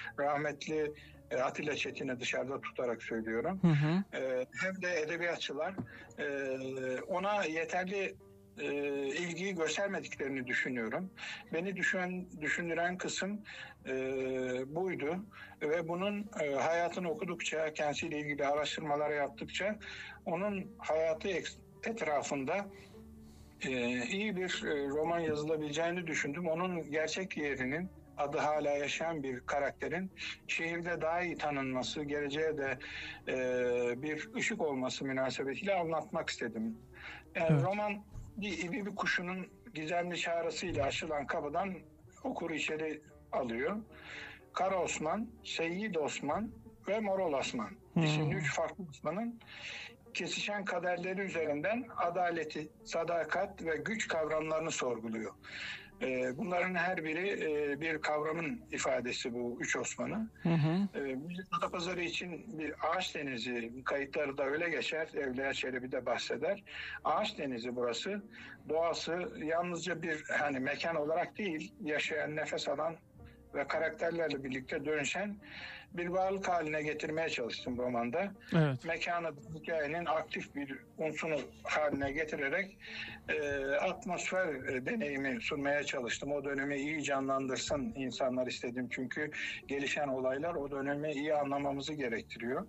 rahmetli Atilla Çetin'i dışarıda tutarak söylüyorum. Hem de edebiyatçılar ona yeterli ilgiyi göstermediklerini düşünüyorum. Beni düşündüren kısım buydu ve bunun hayatını okudukça, kendisiyle ilgili araştırmalar yaptıkça onun hayatı etrafında iyi bir roman yazılabileceğini düşündüm. Onun gerçek yerinin, adı hala yaşayan bir karakterin şehirde daha iyi tanınması, geleceğe de bir ışık olması münasebetiyle anlatmak istedim. Yani Evet. roman bir kuşunun gizemli çağrısıyla açılan kapıdan okuru içeri alıyor. Kara Osman, Seyyid Osman ve Moral Osman isimli 3 farklı Osman'ın kesişen kaderleri üzerinden adaleti, sadakat ve güç kavramlarını sorguluyor. Bunların her biri bir kavramın ifadesi bu 3 Osman'ı. Adapazarı için bir ağaç denizi, kayıtları da öyle geçer, Evliya Çelebi de bahseder. Ağaç denizi burası. Doğası yalnızca bir mekan olarak değil, yaşayan, nefes alan ve karakterlerle birlikte dönüşen bir varlık haline getirmeye çalıştım romanda. Evet. Mekanı hikayenin aktif bir unsuru haline getirerek atmosfer deneyimi sunmaya çalıştım. O dönemi iyi canlandırsın insanlar istedim. Çünkü gelişen olaylar o dönemi iyi anlamamızı gerektiriyor.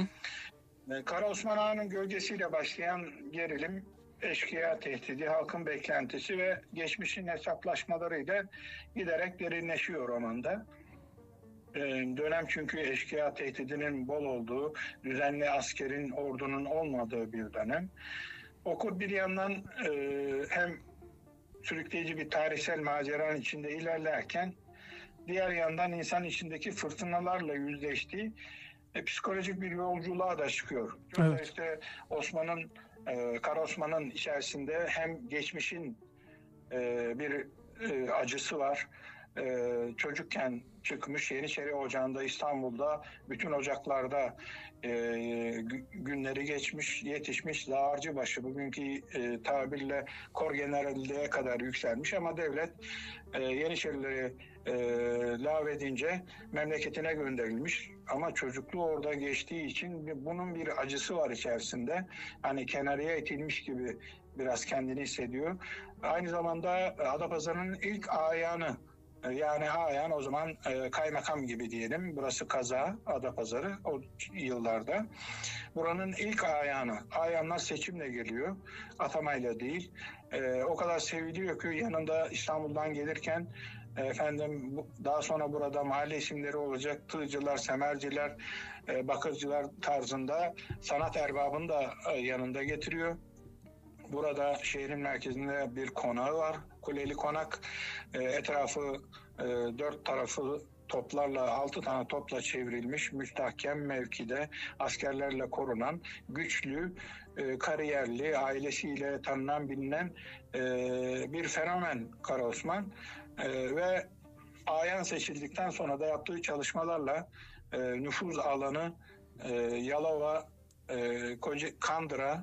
Kara Osman Ağa'nın gölgesiyle başlayan gerilim, eşkıya tehdidi, halkın beklentisi ve geçmişin hesaplaşmalarıyla giderek derinleşiyor romanda. Dönem çünkü eşkıya tehdidinin bol olduğu, düzenli askerin, ordunun olmadığı bir dönem. Okur bir yandan hem sürükleyici bir tarihsel maceranın içinde ilerlerken, diğer yandan insan içindeki fırtınalarla yüzleştiği psikolojik bir yolculuğa da çıkıyor. Evet. İşte Kara Osman'ın içerisinde hem geçmişin bir acısı var. Çocukken çıkmış Yeniçeri Ocağı'nda İstanbul'da bütün ocaklarda günleri geçmiş, yetişmiş dağarcıbaşı, bugünkü tabirle korgeneralliğe kadar yükselmiş ama devlet Yeniçerileri lağvedince memleketine gönderilmiş ama çocukluğu orada geçtiği için bunun bir acısı var içerisinde. Hani kenarıya itilmiş gibi biraz kendini hissediyor. Aynı zamanda Adapazarı'nın ilk ayanı, yani ayan o zaman kaymakam gibi diyelim. Burası kaza, Adapazarı o yıllarda. Buranın ilk ayanı. Ayanlar seçimle geliyor. Atamayla değil. O kadar seviliyor ki yanında İstanbul'dan gelirken daha sonra burada mahalle isimleri olacak. Tığcılar, semerciler, bakırcılar tarzında sanat erbabını da yanında getiriyor. Burada şehrin merkezinde bir konağı var. Kuleli Konak. Etrafı 4 tarafı toplarla, 6 tane topla çevrilmiş, müstahkem mevkide askerlerle korunan, güçlü, kariyerli, ailesiyle tanınan, bilinen bir fenomen Kara Osman. Ve ayan seçildikten sonra da yaptığı çalışmalarla nüfuz alanı Yalova, Kandıra,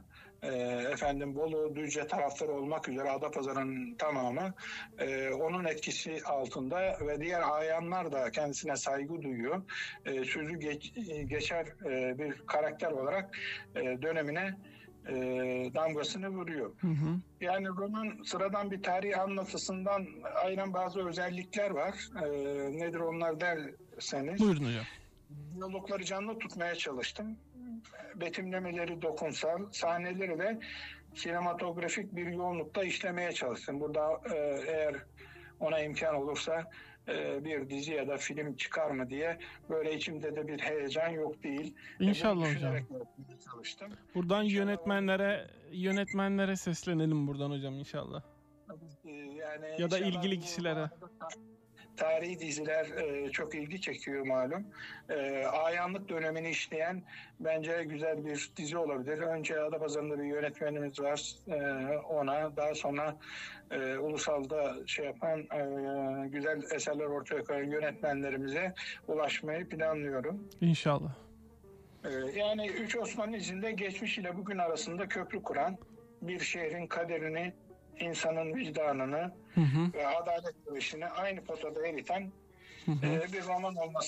Bolu, Düzce tarafları olmak üzere Adapazarı'nın tamamı onun etkisi altında ve diğer ayanlar da kendisine saygı duyuyor. Sözü geçer bir karakter olarak dönemine damgasını vuruyor. Yani roman sıradan bir tarih anlatısından ayıran bazı özellikler var. Nedir onlar derseniz? Buyurun hocam. Diyalogları canlı tutmaya çalıştım. Betimlemeleri dokunsal, sahneleri de sinematografik bir yoğunlukta işlemeye çalıştım. Burada eğer ona imkan olursa bir dizi ya da film çıkar mı diye böyle içimde de bir heyecan yok değil. İnşallah hocam. Çalıştım. Buradan yönetmenlere seslenelim buradan hocam inşallah. Yani ya da ilgili kişilere. Tarihi diziler çok ilgi çekiyor malum. Ayanlık dönemini işleyen bence güzel bir dizi olabilir. Önce Adapazarı'nda bir yönetmenimiz var. Ona daha sonra ulusalda güzel eserler ortaya koyan yönetmenlerimize ulaşmayı planlıyorum. İnşallah. Yani 3 Osman'ın izinde geçmiş ile bugün arasında köprü kuran, bir şehrin kaderini, insanın vicdanını ve adalet dövüşünü aynı potada eriten bir roman olması